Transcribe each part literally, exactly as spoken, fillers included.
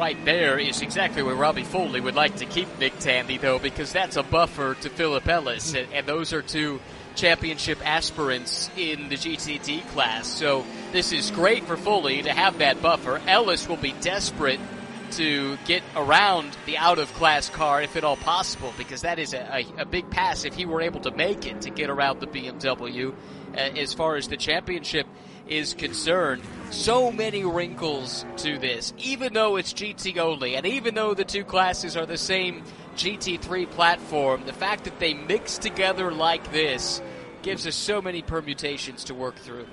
Right there is exactly where Robbie Foley would like to keep Nick Tandy, though, because that's a buffer to Philip Ellis, and, and those are two championship aspirants in the G T T class. So this is great for Foley to have that buffer. Ellis will be desperate to get around the out-of-class car if at all possible, because that is a, a, a big pass if he were able to make it to get around the B M W uh, as far as the championship is concerned. So many wrinkles to this, even though it's G T only, and even though the two classes are the same G T three platform, the fact that they mix together like this gives us so many permutations to work through.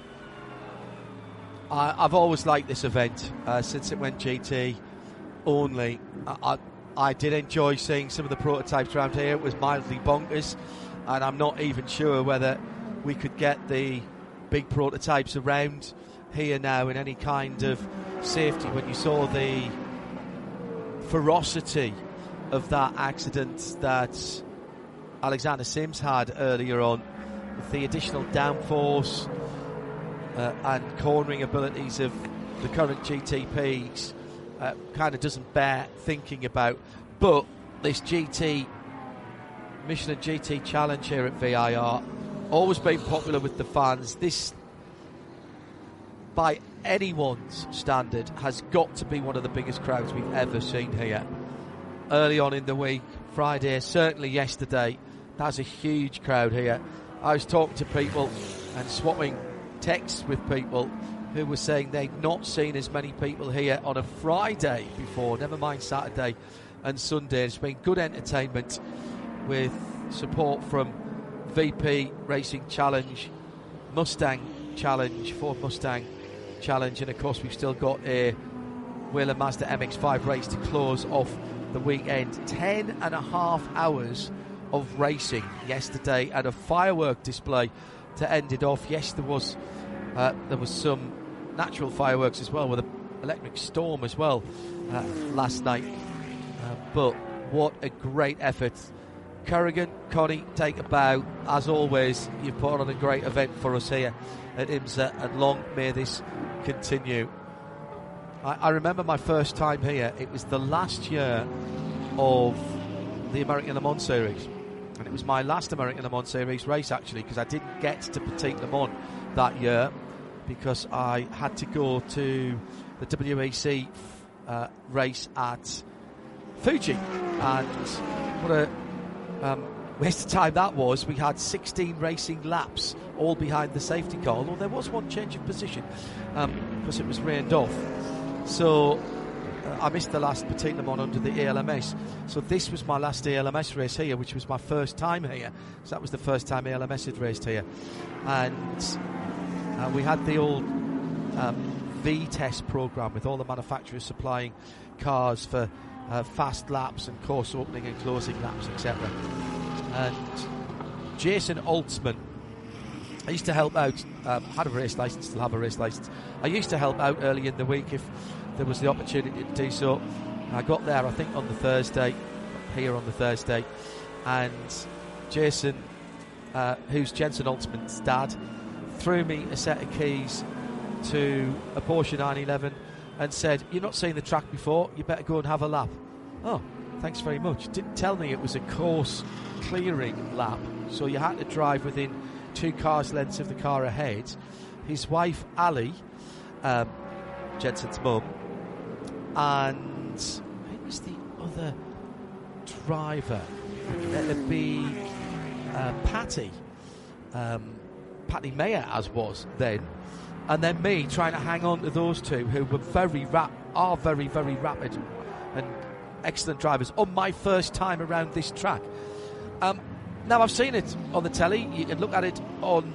I, I've always liked this event uh, since it went G T only. I, I, I did enjoy seeing some of the prototypes around here. It was mildly bonkers, and I'm not even sure whether we could get the big prototypes around here now in any kind of safety. When you saw the ferocity of that accident that Alexander Sims had earlier on, with the additional downforce uh, and cornering abilities of the current G T Ps, uh, kind of doesn't bear thinking about. But this G T Michelin G T Challenge here at V I R, always been popular with the fans. This, by anyone's standard, has got to be one of the biggest crowds we've ever seen here. Early on in the week, Friday, certainly yesterday, that's a huge crowd here. I was talking to people and swapping texts with people who were saying they'd not seen as many people here on a Friday before, never mind Saturday and Sunday. It's been good entertainment with support from V P Racing Challenge, Mustang Challenge, Ford Mustang Challenge, and of course we've still got a Whelen Mazda M X five race to close off the weekend. Ten and a half hours of racing yesterday and a firework display to end it off. Yes, there was uh, there was some natural fireworks as well with an electric storm as well uh, last night, uh, but what a great effort. Kerrigan, Connie, take a bow. As always, you've put on a great event for us here at IMSA, and long may this continue. I, I remember my first time here. It was the last year of the American Le Mans Series, and it was my last American Le Mans Series race, actually, because I didn't get to Petit Le Mans that year because I had to go to the W E C uh, race at Fuji, and what a Um, waste of time that was. We had sixteen racing laps all behind the safety car, although there was one change of position um, because it was rained off. So uh, I missed the last Petit Le Mans under the A L M S. So this was my last A L M S race here, which was my first time here. So that was the first time A L M S had raced here. And uh, we had the old um, V-Test program with all the manufacturers supplying cars for Uh, fast laps and course opening and closing laps, et cetera. And Jason Altsman, I used to help out, um, had a race licence, still have a race licence. I used to help out early in the week if there was the opportunity to do so. I got there, I think, on the Thursday, here on the Thursday, and Jason, uh, who's Jensen Altsman's dad, threw me a set of keys to a Porsche nine eleven and said, "You've not seen the track before, you better go and have a lap." Oh, thanks very much. Didn't tell me it was a course clearing lap, so you had to drive within two cars' lengths of the car ahead. His wife, Ali, um, Jensen's mum, and who was the other driver? It'd be uh, Patty, um, Patty Mayer, as was then. And then me trying to hang on to those two who were very rap- are very, very rapid and excellent drivers on my first time around this track. Um, now, I've seen it on the telly. You can look at it on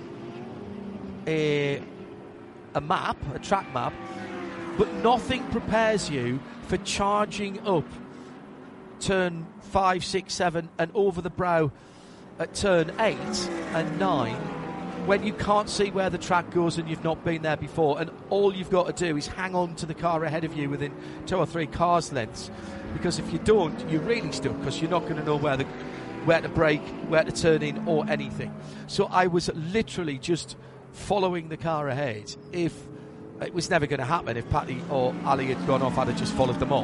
a, a map, a track map, but nothing prepares you for charging up turn five, six, seven and over the brow at turn eight and nine when you can't see where the track goes and you've not been there before, and all you've got to do is hang on to the car ahead of you within two or three cars' lengths, because if you don't, you're really stuck, because you're not going to know where the where to brake, where to turn in, or anything. So I was literally just following the car ahead. If it was never going to happen, if Patty or Ali had gone off, I'd have just followed them off.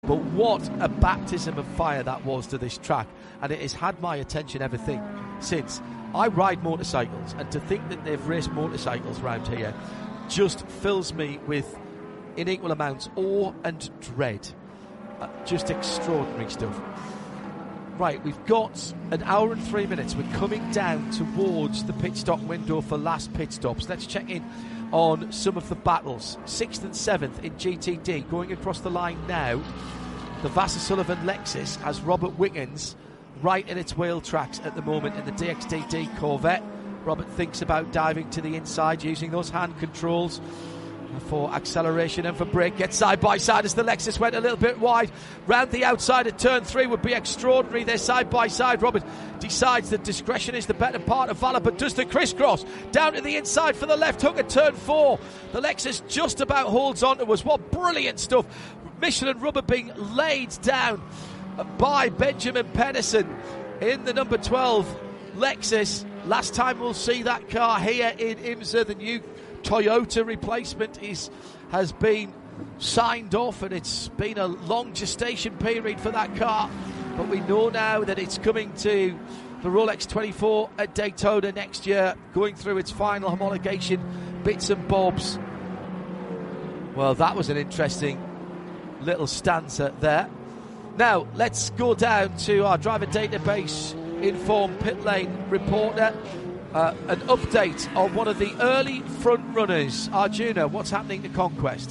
But what a baptism of fire that was to this track, and it has had my attention ever think, since. I ride motorcycles, and to think that they've raced motorcycles around here just fills me with, in equal amounts, awe and dread. Uh, just extraordinary stuff. Right, we've got an hour and three minutes. We're coming down towards the pit stop window for last pit stops. Let's check in on some of the battles. Sixth and seventh in G T D. Going across the line now, the Vassar Sullivan Lexus has Robert Wiggins right in its wheel tracks at the moment in the D X T D Corvette. Robert thinks about diving to the inside using those hand controls for acceleration and for brake. Gets side by side as the Lexus went a little bit wide. Round the outside at turn three would be extraordinary. They're side by side. Robert decides that discretion is the better part of valor, but does the crisscross down to the inside for the left hook at turn four. The Lexus just about holds on to us. What brilliant stuff. Michelin rubber being laid down by Benjamin Pedersen in the number twelve Lexus. Last time we'll see that car here in IMSA. The new Toyota replacement is has been signed off, and it's been a long gestation period for that car, but we know now that it's coming to the Rolex twenty-four at Daytona next year, going through its final homologation bits and bobs. Well, that was an interesting little stanza there. Now, let's go down to our driver database informed pit lane reporter. Uh, an update on one of the early front runners. Arjuna, what's happening to Conquest?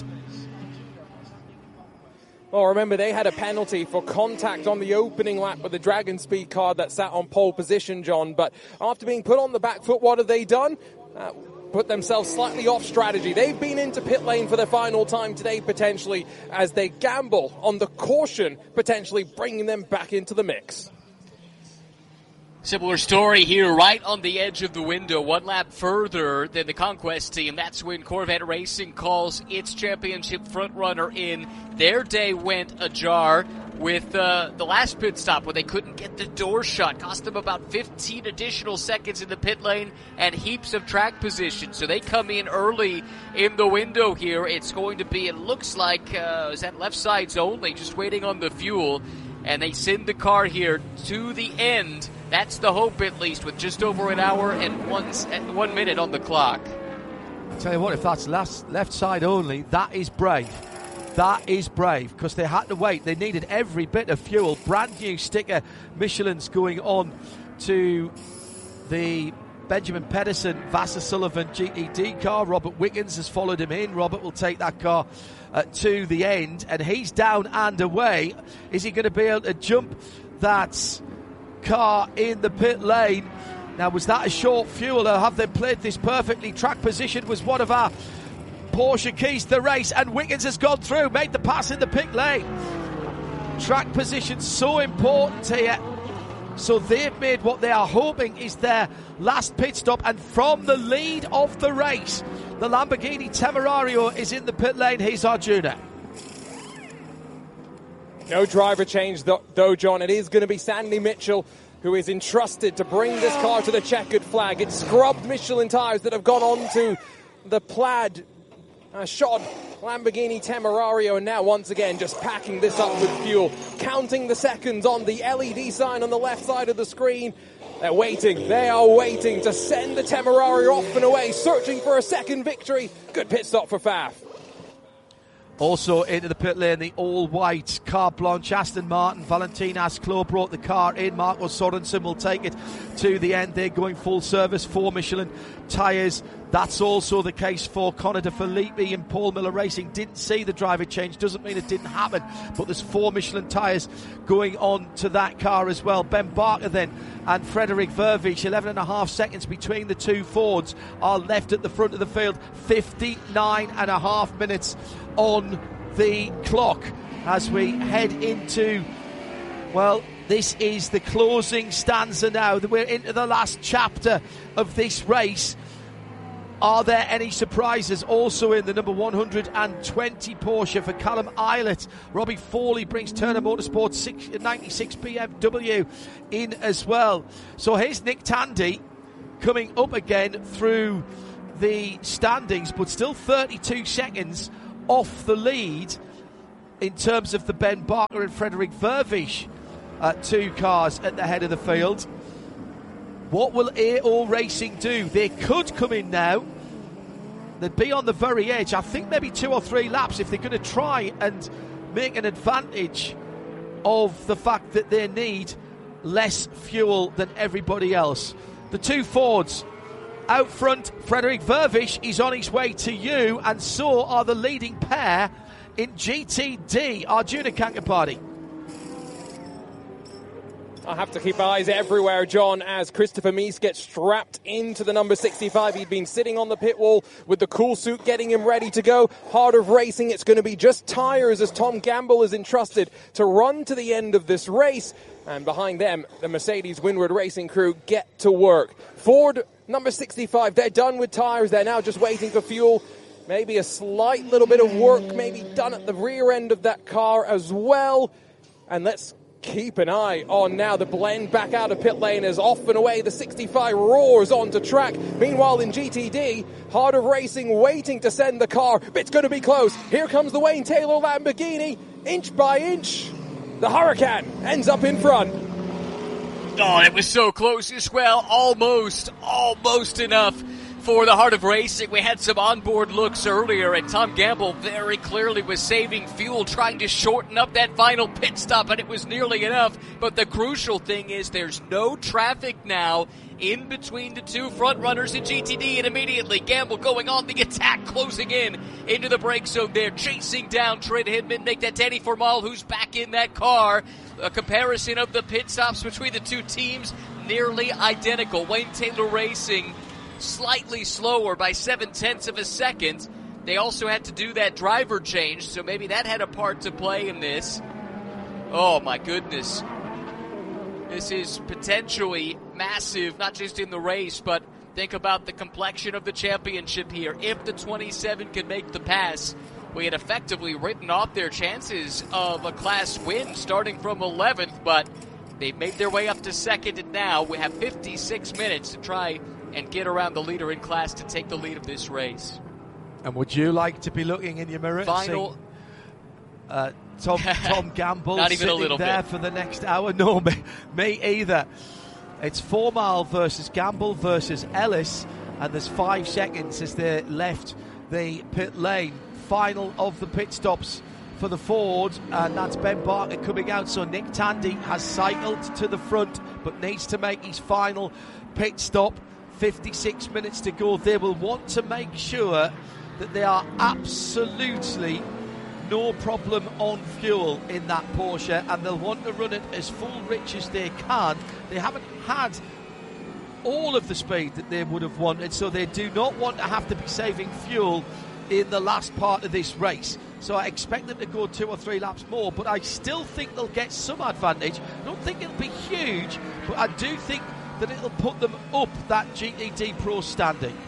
Well, remember, they had a penalty for contact on the opening lap with the Dragon Speed car that sat on pole position, John. But after being put on the back foot, what have they done? Uh, put themselves slightly off strategy. They've been into pit lane for the final time today, potentially, as they gamble on the caution, potentially bringing them back into the mix. Similar story here, right on the edge of the window, one lap further than the Conquest team. That's when Corvette Racing calls its championship frontrunner in. Their day went ajar with uh, the last pit stop where they couldn't get the door shut. Cost them about fifteen additional seconds in the pit lane and heaps of track position. So they come in early in the window here. It's going to be, it looks like, uh, is that left sides only, just waiting on the fuel. And they send the car here to the end. That's the hope, at least, with just over an hour and one, one minute on the clock. I'll tell you what, if that's last, left side only, that is brave. That is brave, because they had to wait. They needed every bit of fuel. Brand new sticker Michelin's going on to the Benjamin Pedersen Vassar Sullivan G T D car. Robert Wiggins has followed him in. Robert will take that car uh, to the end, and he's down and away. Is he going to be able to jump that car in the pit lane? Now, was that a short fuel, or have they played this perfectly? Track position was one of our Porsche keys to the race, and Wiggins has gone through, made the pass in the pit lane. Track position so important here. So they've made what they are hoping is their last pit stop, and from the lead of the race, the Lamborghini Temerario is in the pit lane. Here's Arjuna. No driver change though, John. It is going to be Sandy Mitchell who is entrusted to bring this car to the checkered flag. It's scrubbed Michelin tyres that have gone on to the plaid uh, shod Lamborghini Temerario, and now once again just packing this up with fuel, counting the seconds on the L E D sign on the left side of the screen. They're waiting, they are waiting to send the Temerario off and away, searching for a second victory. Good pit stop for Faf. Also into the pit lane, the all-white carte blanche Aston Martin. Valentin Asclo brought the car in. Marco Sorensen will take it to the end. They're going full service for Michelin tyres. That's also the case for Connor De Filippi and Paul Miller Racing. Didn't see the driver change, doesn't mean it didn't happen, but there's four Michelin tyres going on to that car as well. Ben Barker then and Frederick Vervich, eleven and a half seconds between the two Fords, are left at the front of the field. fifty-nine and a half minutes on the clock as we head into, well, this is the closing stanza now. We're into the last chapter of this race. Are there any surprises? Also in the number one hundred twenty Porsche for Callum Eilert. Robbie Foley brings Turner Motorsports ninety-six B M W in as well. So here's Nick Tandy coming up again through the standings, but still thirty-two seconds off the lead. in terms of the Ben Barker and Frederick Vervish uh, two cars at the head of the field. What will A O Racing do? They could come in now. They'd be on the very edge. I think maybe two or three laps if they're going to try and make an advantage of the fact that they need less fuel than everybody else. The two Fords out front, Frederick Vervish is on his way to you, and so are the leading pair in G T D, Arjuna Kankapati. I have to keep eyes everywhere, John, as Christopher Meese gets strapped into the number sixty-five. He'd been sitting on the pit wall with the cool suit getting him ready to go. Heart of Racing, it's going to be just tyres as Tom Gamble is entrusted to run to the end of this race. And behind them, the Mercedes Windward Racing crew get to work. Ford, number sixty-five, they're done with tyres. They're now just waiting for fuel. Maybe a slight little bit of work maybe done at the rear end of that car as well. And let's keep an eye on now the blend back out of pit lane as off and away the sixty-five roars onto track. Meanwhile in G T D, Heart of Racing waiting to send the car. It's going to be close. Here comes the Wayne Taylor Lamborghini. Inch by inch, the Huracan ends up in front. Oh, it was so close as well. Almost, almost enough for the Heart of Racing. We had some onboard looks earlier, and Tom Gamble very clearly was saving fuel, trying to shorten up that final pit stop, and it was nearly enough. But the crucial thing is there's no traffic now in between the two front runners in G T D, and immediately Gamble going on the attack, closing in into the brake zone there, chasing down Trent Hidman, make that Danny Formal, who's back in that car. A comparison of the pit stops between the two teams, nearly identical. Wayne Taylor Racing slightly slower by seven-tenths of a second. They also had to do that driver change, so maybe that had a part to play in this. Oh, my goodness. This is potentially massive, not just in the race, but think about the complexion of the championship here. If the twenty-seven can make the pass, we had effectively written off their chances of a class win starting from eleventh, but they've made their way up to second, and now we have fifty-six minutes to try and get around the leader in class to take the lead of this race. And would you like to be looking in your mirror Final. and see uh, Tom, Tom Gamble Not even sitting a little there bit. for the next hour? No, me, me either. It's Formal versus Gamble versus Ellis, and there's five seconds as they left the pit lane. Final of the pit stops for the Ford, and that's Ben Barker coming out. So Nick Tandy has cycled to the front but needs to make his final pit stop. fifty-six minutes to go. They will want to make sure that they are absolutely no problem on fuel in that Porsche, and they'll want to run it as full rich as they can. They haven't had all of the speed that they would have wanted, so they do not want to have to be saving fuel in the last part of this race. So I expect them to go two or three laps more, but I still think they'll get some advantage. I don't think it'll be huge, but I do think that it'll put them up that G T D Pro standing.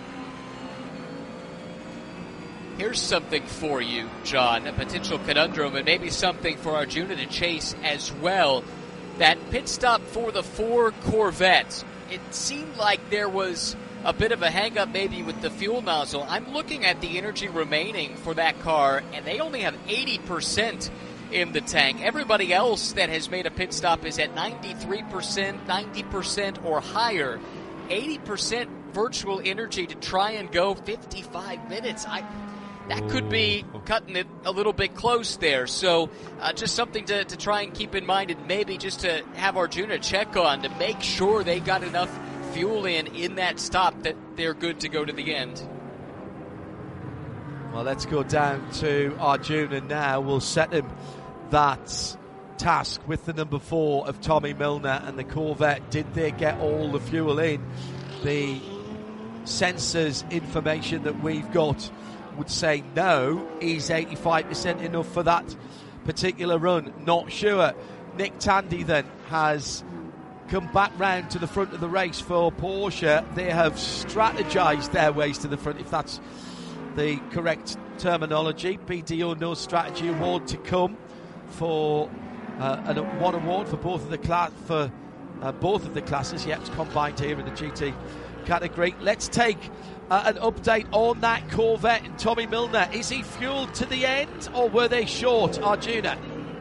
Here's something for you, John, a potential conundrum, and maybe something for Arjuna to chase as well. That pit stop for the four Corvettes, it seemed like there was a bit of a hang-up maybe with the fuel nozzle. I'm looking at the energy remaining for that car, and they only have eighty percent in the tank. Everybody else that has made a pit stop is at ninety-three percent, ninety percent or higher. eighty percent virtual energy to try and go fifty-five minutes. I That could be cutting it a little bit close there. So uh, just something to, to try and keep in mind, and maybe just to have Arjuna check on to make sure they got enough fuel in in that stop that they're good to go to the end. Well, let's go down to Arjuna now. We'll set him that task with the number four of Tommy Milner and the Corvette. Did they get all the fuel in? The sensors information that we've got would say no. Is eighty-five percent enough for that particular run? Not sure. Nick Tandy then has come back round to the front of the race for Porsche. They have strategized their ways to the front, if that's the correct terminology. B D O No Strategy Award to come for uh, an, one award for both of the class for uh, both of the classes. Yep, it's combined here in the G T category. Let's take uh, an update on that Corvette and Tommy Milner. Is he fueled to the end, or were they short, Arjuna?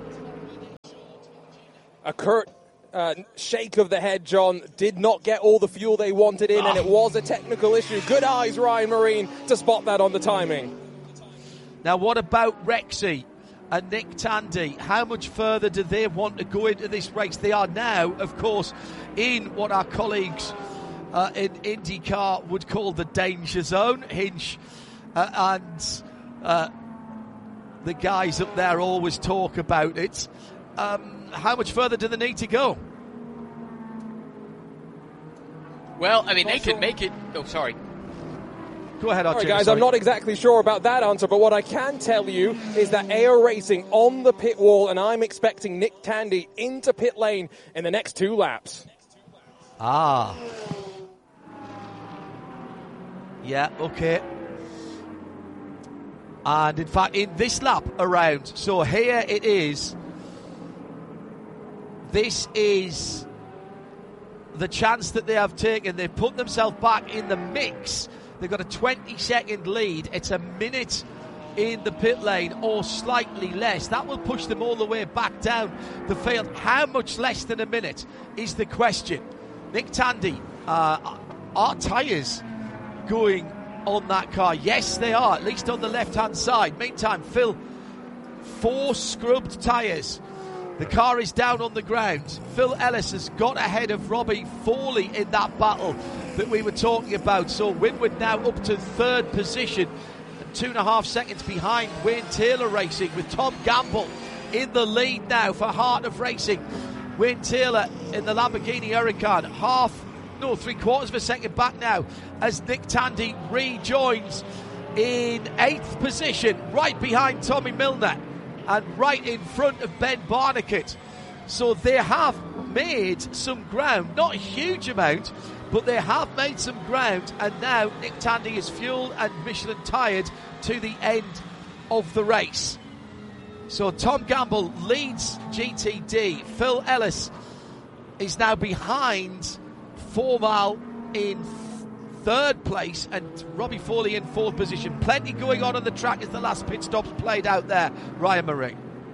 A curt uh, shake of the head, John. Did not get all the fuel they wanted in, oh. and it was a technical issue. Good eyes, Ryan Marine, to spot that on the timing. Now, what about Rexy and Nick Tandy? How much further do they want to go into this race? They are now, of course, in what our colleagues uh, in IndyCar would call the danger zone. Hinch uh, and uh, the guys up there always talk about it. Um, how much further do they need to go? Well, I mean, they could make it... Oh, sorry. Go ahead, Archie. Sorry, guys, sorry. I'm not exactly sure about that answer, but what I can tell you is that A O Racing on the pit wall, and I'm expecting Nick Tandy into pit lane in the next two laps. Ah. Yeah, okay. And in fact, in this lap around, so here it is. This is the chance that they have taken. They've put themselves back in the mix. They've got a twenty second lead. It's a minute in the pit lane or slightly less. That will push them all the way back down the field. How much less than a minute is the question. Nick Tandy, uh, are tyres going on that car? Yes, they are, at least on the left-hand side. Meantime, Phil, four scrubbed tyres. The car is down on the ground. Phil Ellis has got ahead of Robbie Foley in that battle that we were talking about. So Winward now up to third position, and two and a half seconds behind Wayne Taylor Racing, with Tom Gamble in the lead now for Heart of Racing. Wayne Taylor in the Lamborghini Huracan, half, no, three quarters of a second back now as Nick Tandy rejoins in eighth position, right behind Tommy Milner and right in front of Ben Barnicat. So they have made some ground, not a huge amount, but they have made some ground, and now Nick Tandy is fueled and Michelin tired to the end of the race. So Tom Gamble leads G T D. Phil Ellis is now behind Formal in third place, and Robbie Foley in fourth position. Plenty going on on the track as the last pit stops played out there. Ryan Murray.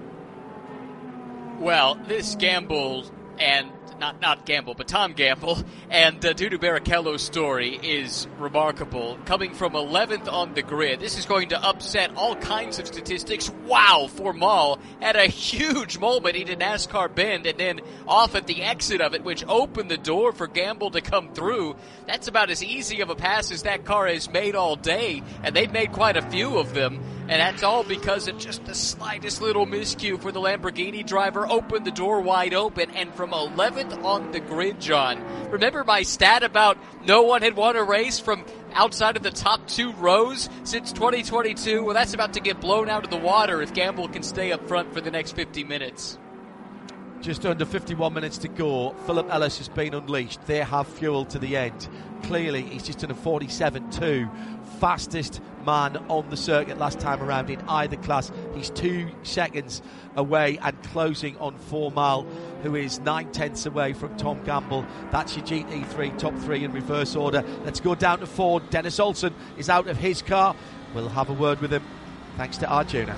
Well, this Gamble and not not Gamble, but Tom Gamble and uh, Dudu Barrichello's story is remarkable. Coming from eleventh on the grid, this is going to upset all kinds of statistics. Wow, Formal had a huge moment in a NASCAR bend and then off at the exit of it, which opened the door for Gamble to come through. That's about as easy of a pass as that car has made all day, and they've made quite a few of them. And that's all because of just the slightest little miscue for the Lamborghini driver. Opened the door wide open, and from eleventh on the grid, John. Remember my stat about no one had won a race from outside of the top two rows since twenty twenty-two? Well, that's about to get blown out of the water if Gamble can stay up front for the next fifty minutes. Just under fifty-one minutes to go. Philip Ellis has been unleashed. They have fuel to the end. Clearly, he's just done a forty-seven two. Fastest man on the circuit last time around in either class. He's two seconds away and closing on Formal, who is nine tenths away from Tom Gamble. That's your G T three top three in reverse order. Let's go down to Ford. Dennis Olsen is out of his car. We'll have a word with him thanks to Arjuna.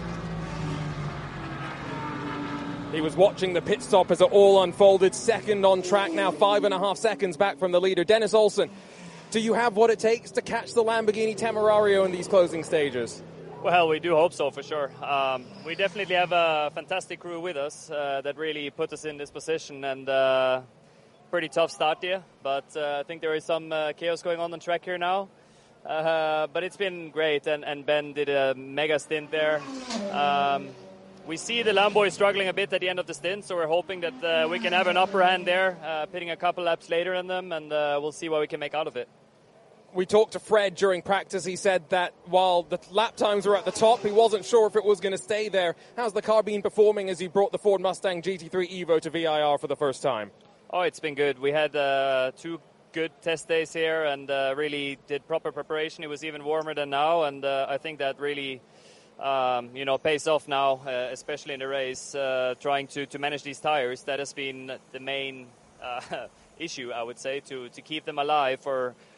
He was watching the pit stop as it all unfolded. Second on track now, five and a half seconds back from the leader. Dennis Olsen, do you have what it takes to catch the Lamborghini Temerario in these closing stages? Well, we do hope so, for sure. Um, we definitely have a fantastic crew with us uh, that really put us in this position, and uh, pretty tough start here. But uh, I think there is some uh, chaos going on on track here now. Uh, but it's been great, and, and Ben did a mega stint there. Um, we see the Lambo is struggling a bit at the end of the stint, so we're hoping that uh, we can have an upper hand there, uh, pitting a couple laps later in them, and uh, we'll see what we can make out of it. We talked to Fred during practice. He said that while the lap times were at the top, he wasn't sure if it was going to stay there. How's the car been performing as you brought the Ford Mustang G T three Evo to V I R for the first time? Oh, it's been good. We had uh, two good test days here and uh, really did proper preparation. It was even warmer than now, and uh, I think that really um, you know, pays off now, uh, especially in the race, uh, trying to, to manage these tires. That has been the main uh, issue, I would say, to, to keep them alive for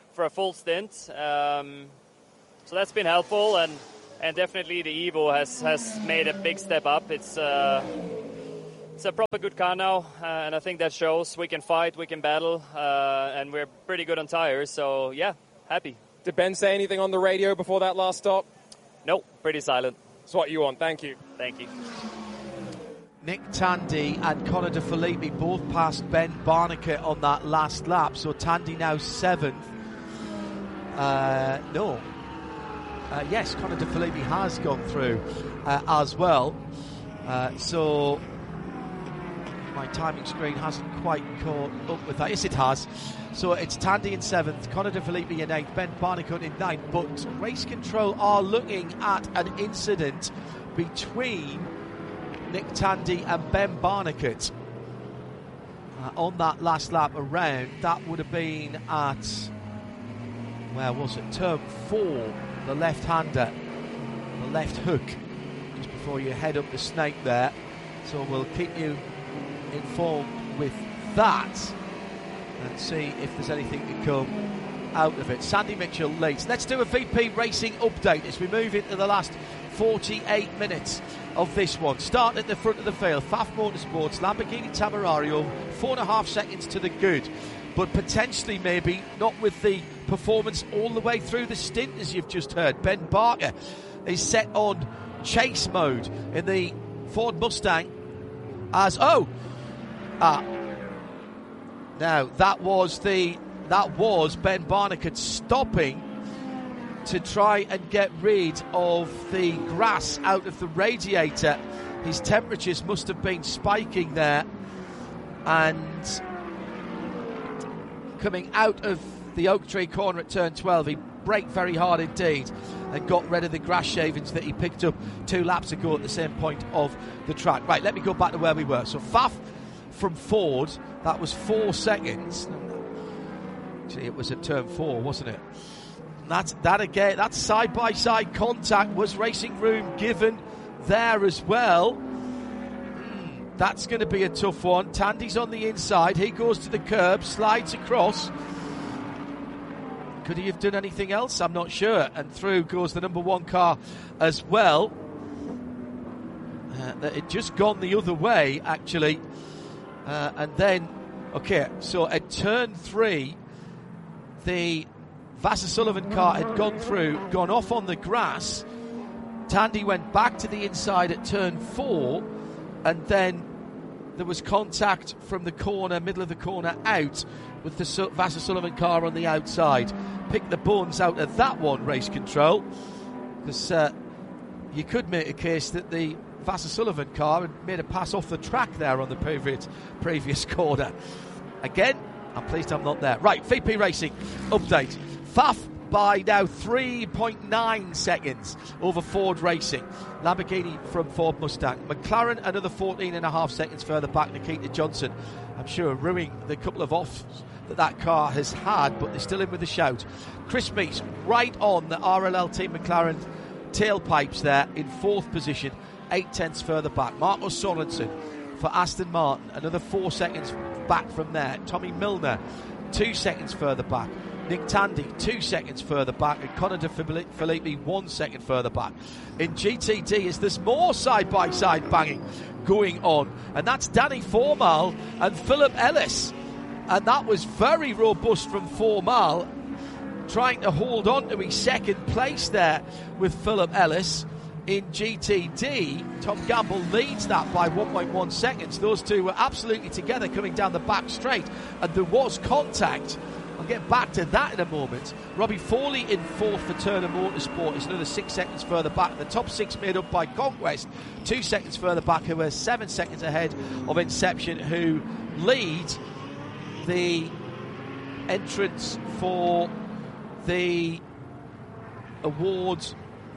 for a full stint. Um, so that's been helpful, and and definitely the Evo has, has made a big step up. It's uh, it's a proper good car now, uh, and I think that shows. We can fight, we can battle, uh, and we're pretty good on tires. So yeah, happy. Did Ben say anything on the radio before that last stop? No, pretty silent. That's what you want. Thank you. Thank you. Nick Tandy and Conor De Phillippi both passed Ben Barnicat on that last lap, so Tandy now seventh. Uh, no. Uh, yes, Conor De Phillippi has gone through uh, as well. Uh, so my timing screen hasn't quite caught up with that. Yes, it has. So it's Tandy in seventh, Conor De Phillippi in eighth, Ben Barnicat in ninth. But Race Control are looking at an incident between Nick Tandy and Ben Barnicat uh, on that last lap around. That would have been at, where was it? Turn four, the left-hander, the left hook, just before you head up the snake there. So we'll keep you informed with that and see if there's anything to come out of it. Sandy Mitchell leads. Let's do a V P Racing update as we move into the last forty-eight minutes of this one. Starting at the front of the field, F A F Motorsports, Lamborghini Tamarario, four and a half seconds to the good, but potentially maybe not with the performance all the way through the stint, as you've just heard. Ben Barker is set on chase mode in the Ford Mustang as, oh, ah, now that was the, that was Ben Barnicat stopping to try and get rid of the grass out of the radiator. His temperatures must have been spiking there, and coming out of the Oak Tree corner at turn twelve, he braked very hard indeed and got rid of the grass shavings that he picked up two laps ago at the same point of the track. Right, let me go back to where we were. So F A F from Ford, that was four seconds. Actually, it was at turn four, wasn't it? That's that again. That side-by-side contact was racing room given there as well. Mm, that's going to be a tough one. Tandy's on the inside. He goes to the curb, slides across. Could he have done anything else? I'm not sure. And through goes the number one car as well. Uh, it just gone the other way, actually. Uh, and then, okay, so at turn three, the Vasser Sullivan car had gone through, gone off on the grass. Tandy went back to the inside at turn four, and then there was contact from the corner, middle of the corner, out with the Su- Vasser Sullivan car on the outside. Pick the bones out of that one, Race Control, because uh, you could make a case that the Vasser Sullivan car had made a pass off the track there on the previous, previous corner. Again, I'm pleased I'm not there. Right, V P Racing update. F A F by now three point nine seconds over Ford Racing. Lamborghini from Ford Mustang. McLaren another fourteen and a half seconds further back. Nikita Johnson, I'm sure, ruining the couple of offs that that car has had, but they're still in with a shout. Chris Meeks right on the R L L Team McLaren tailpipes there in fourth position, eight tenths further back. Marco Sorensen for Aston Martin, another four seconds back from there. Tommy Milner, two seconds further back. Nick Tandy, two seconds further back, and Conor De Phillippi, one second further back. In G T D, is there's more side-by-side banging going on, and that's Danny Formal and Philip Ellis, and that was very robust from Formal, trying to hold on to his second place there with Philip Ellis. In G T D, Tom Gamble leads that by one point one seconds. Those two were absolutely together coming down the back straight, and there was contact. I'll get back to that in a moment. Robbie Foley in fourth for Turner Motorsport is another six seconds further back. The top six made up by Conquest, two seconds further back, who are seven seconds ahead of Inception, who lead the entrance for the awards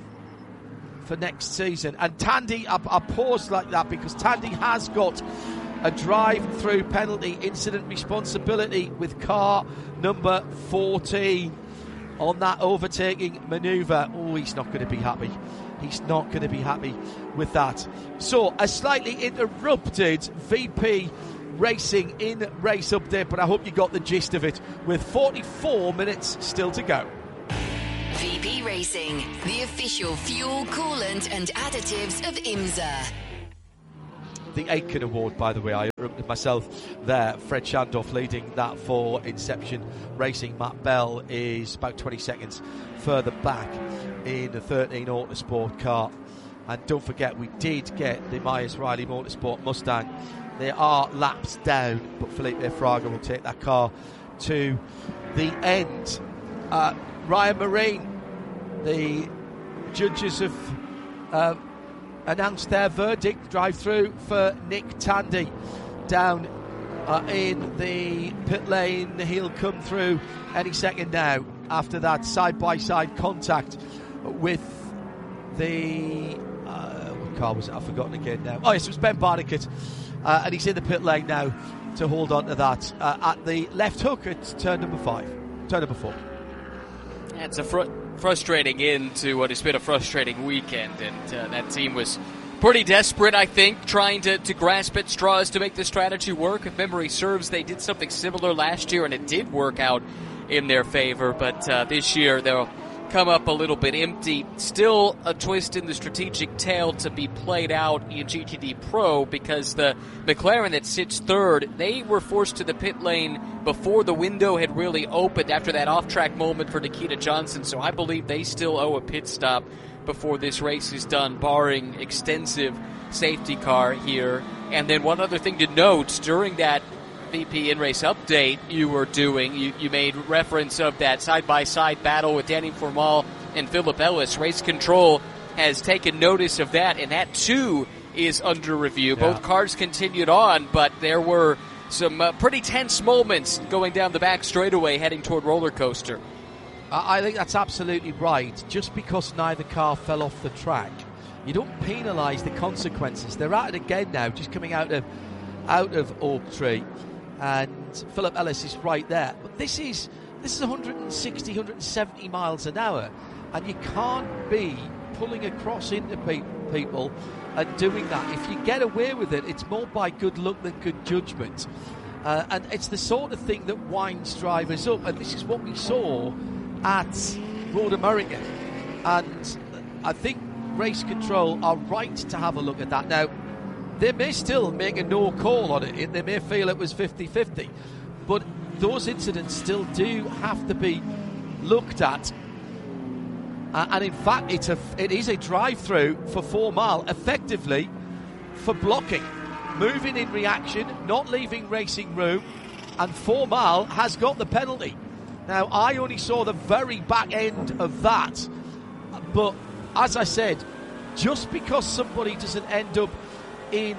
for next season. And Tandy, I, I paused like that because Tandy has got a drive-through penalty incident responsibility with car number fourteen on that overtaking manoeuvre. Oh, he's not going to be happy. He's not going to be happy with that. So, a slightly interrupted V P Racing in race update, but I hope you got the gist of it with forty-four minutes still to go. V P Racing, the official fuel, coolant and additives of IMSA. The Aitken Award, by the way, I interrupted myself there. Fred Shandorf leading that for Inception Racing. Matt Bell is about twenty seconds further back in the thirteen Autosport car. And don't forget, we did get the Myers Riley Motorsport Mustang. They are laps down, but Felipe Fraga will take that car to the end. Uh, Ryan Marine, the judges have uh, announced their verdict. Drive through for Nick Tandy down uh, in the pit lane. He'll come through any second now after that side-by-side contact with the uh, what car was it? I've forgotten again now. Oh yes, it was Ben Barnicat, uh, and he's in the pit lane now to hold on to that uh, at the left hook at turn number five, turn number four. Yeah, it's a fr- frustrating end to what has been a frustrating weekend, and uh, that team was pretty desperate, I think, trying to, to grasp at straws to make the strategy work. If memory serves, they did something similar last year, and it did work out in their favor, but uh, this year they'll come up a little bit empty. Still a twist in the strategic tale to be played out in G T D Pro, because the McLaren that sits third, they were forced to the pit lane before the window had really opened after that off-track moment for Nikita Johnson, so I believe they still owe a pit stop before this race is done, barring extensive safety car here. And then one other thing to note, during that V P in-race update you were doing, you, you made reference of that side-by-side battle with Danny Formal and Philip Ellis. Race Control has taken notice of that, and that too is under review. Yeah. Both cars continued on, but there were some uh, pretty tense moments going down the back straightaway heading toward Roller Coaster. I think that's absolutely right. Just because neither car fell off the track, you don't penalise the consequences. They're at it again now, just coming out of out of Oak Tree. And Philip Ellis is right there. But this is this is one sixty, one seventy miles an hour, and you can't be pulling across into pe- people and doing that. If you get away with it, it's more by good luck than good judgment. Uh, and it's the sort of thing that winds drivers up. And this is what we saw at Road America. And I think Race Control are right to have a look at that. Now, they may still make a no call on it. They may feel it was fifty-fifty. But those incidents still do have to be looked at. Uh, and in fact, it's a, it is a drive-through for four mile, effectively for blocking. Moving in reaction, not leaving racing room, and four mile has got the penalty. Now, I only saw the very back end of that. But as I said, just because somebody doesn't end up in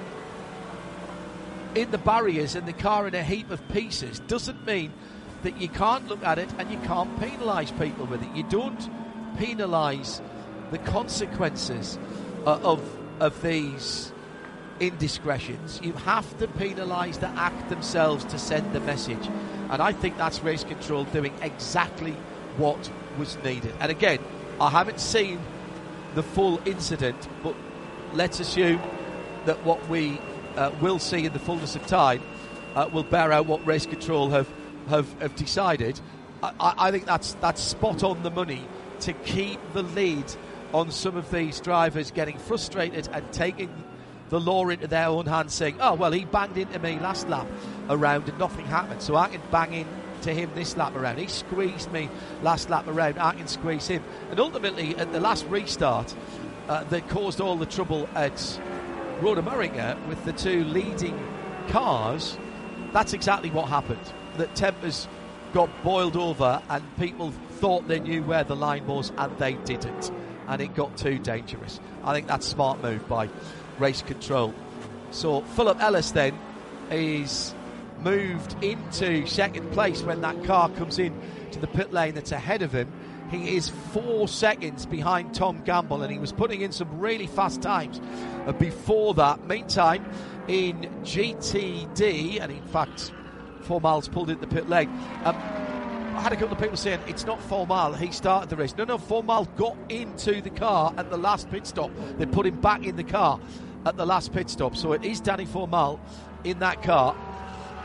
in the barriers and the car in a heap of pieces doesn't mean that you can't look at it and you can't penalise people with it. You don't penalise the consequences uh, of of these indiscretions. You have to penalise the act themselves to send the message, and I think that's Race Control doing exactly what was needed. And again, I haven't seen the full incident, but let's assume that what we uh, will see in the fullness of time uh, will bear out what Race Control have have, have decided. I, I think that's that's spot on the money to keep the lead on some of these drivers getting frustrated and taking the law into their own hands, saying, oh, well, he banged into me last lap around and nothing happened, so I can bang into him this lap around. He squeezed me last lap around, I can squeeze him. And ultimately, at the last restart uh, that caused all the trouble at Road America with the two leading cars, that's exactly what happened. That tempers got boiled over and people thought they knew where the line was and they didn't, and it got too dangerous. I think that's a smart move by Race Control. So Philip Ellis then is moved into second place when that car comes in to the pit lane that's ahead of him. He is four seconds behind Tom Gamble, and he was putting in some really fast times before that. Meantime, in G T D, and in fact, Four Miles pulled into the pit lane. Um, I had a couple of people saying it's not Four Mile, he started the race. No, no, Four Mile got into the car at the last pit stop. They put him back in the car at the last pit stop. So it is Danny Four Mile in that car.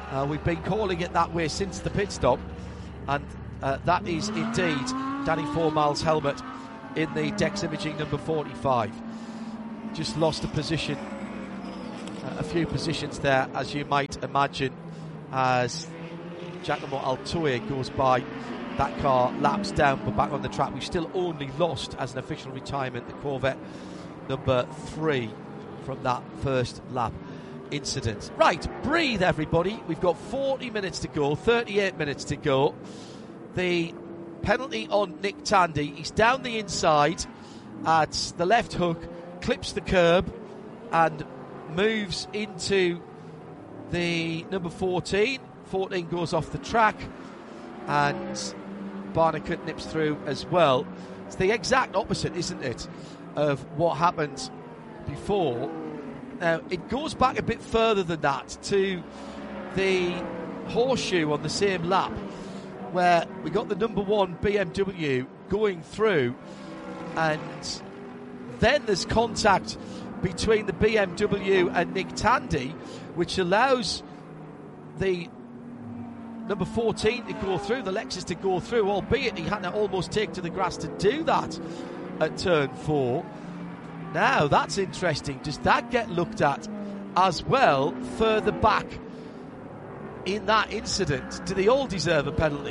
Uh, we've been calling it that way since the pit stop, and uh, that is indeed Danny Formal's helmet in the Dex Imaging number forty-five. Just lost a position, uh, a few positions there, as you might imagine, as Giacomo Altoe goes by. That car laps down, but back on the track. We've still only lost, as an official retirement, the Corvette number three from that first lap incident. Right, breathe everybody. We've got forty minutes to go, thirty-eight minutes to go. The penalty on Nick Tandy. He's down the inside at the left hook, clips the curb and moves into the number fourteen. fourteen goes off the track and Barnicoat nips through as well. It's the exact opposite, isn't it, of what happened before. Now, it goes back a bit further than that to the horseshoe on the same lap, where we got the number one B M W going through, and then there's contact between the B M W and Nick Tandy, which allows the number fourteen to go through, the Lexus to go through, albeit he had to almost take to the grass to do that at turn four. Now, that's interesting. Does that get looked at as well further back in that incident? Do they all deserve a penalty?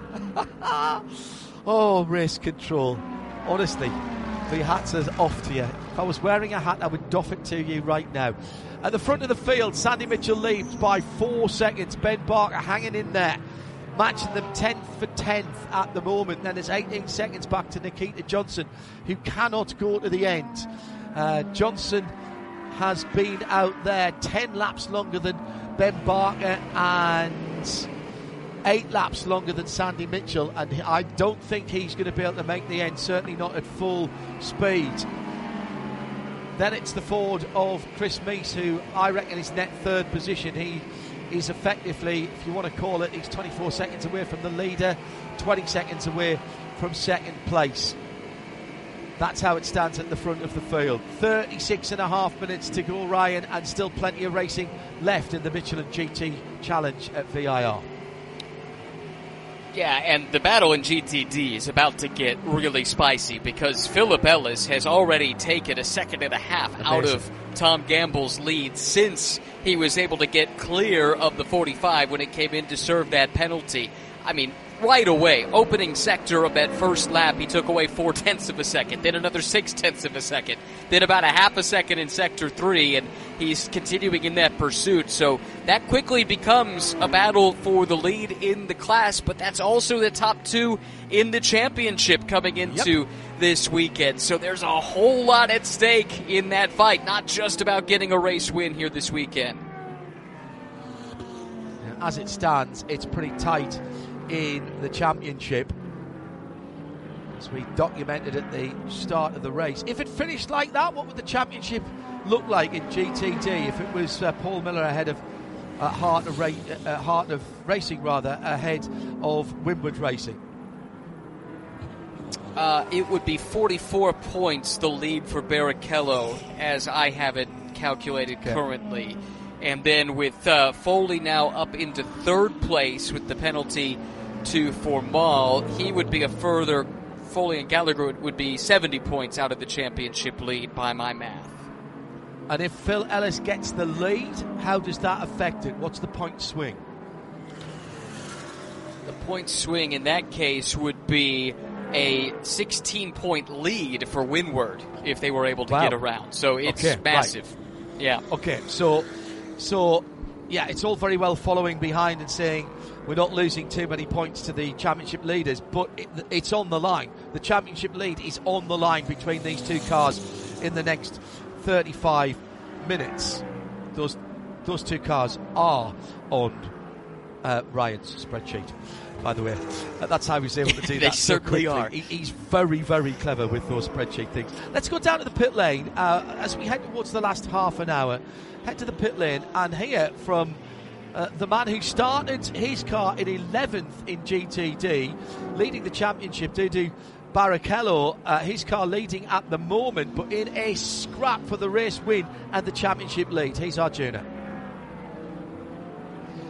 Oh, race control. Honestly, the hats are off to you. If I was wearing a hat, I would doff it to you right now. At the front of the field, Sandy Mitchell leads by four seconds. Ben Barker hanging in there, matching them tenth for tenth at the moment. Then it's eighteen seconds back to Nikita Johnson, who cannot go to the end. Uh, Johnson has been out there ten laps longer than Ben Barker and eight laps longer than Sandy Mitchell, and I don't think he's going to be able to make the end, certainly not at full speed. Then it's the Ford of Chris Meese, who I reckon is net third position. He is effectively, if you want to call it, he's twenty-four seconds away from the leader, twenty seconds away from second place. That's how it stands at the front of the field. thirty-six and a half minutes to go, Ryan, and still plenty of racing left in the Michelin G T Challenge at V I R. Yeah, and the battle in G T D is about to get really spicy because Philip Ellis has already taken a second and a half Amazing. out of Tom Gamble's lead since he was able to get clear of the forty-five when it came in to serve that penalty. I mean, right away, opening sector of that first lap, he took away four tenths of a second, then another six tenths of a second, then about a half a second in sector three, and he's continuing in that pursuit. So that quickly becomes a battle for the lead in the class, but that's also the top two in the championship coming into yep. this weekend. So there's a whole lot at stake in that fight, not just about getting a race win here this weekend. As it stands, it's pretty tight in the championship, as we documented at the start of the race. If it finished like that, what would the championship look like in G T D? If it was uh, Paul Miller ahead of uh, Heart of Ra- uh, Heart of Racing, rather ahead of Winward Racing? Uh, it would be forty-four points the lead for Barrichello, as I have it calculated okay. currently. And then with uh, Foley now up into third place with the penalty to Formal, he would be a further, Foley and Gallagher would be seventy points out of the championship lead by my math. And if Phil Ellis gets the lead, how does that affect it? What's the point swing? The point swing in that case would be a sixteen-point lead for Winward if they were able to wow. get around. So it's okay, massive. Right. Yeah. Okay, so... So, yeah, it's all very well following behind and saying we're not losing too many points to the championship leaders, but it, it's on the line. The championship lead is on the line between these two cars in the next thirty-five minutes. Those those two cars are on uh, Ryan's spreadsheet, by the way. Uh, that's how he's able to do they that. They certainly so are. He, he's very, very clever with those spreadsheet things. Let's go down to the pit lane uh, as we head towards the last half an hour. Head to the pit lane and hear from uh, the man who started his car in eleventh in G T D, leading the championship, Dudu Barrichello. Uh, his car leading at the moment, but in a scrap for the race win and the championship lead. Here's Arjuna.